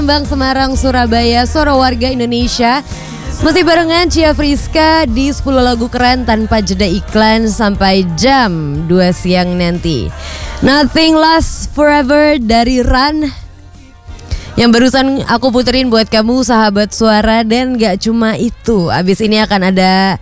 Bang Semarang, Surabaya, Soro warga Indonesia. Masih barengan Cia Friska di 10 lagu keren tanpa jeda iklan sampai jam 2 siang nanti. Nothing Lasts Forever dari Run, yang barusan aku puterin buat kamu sahabat suara. Dan gak cuma itu, abis ini akan ada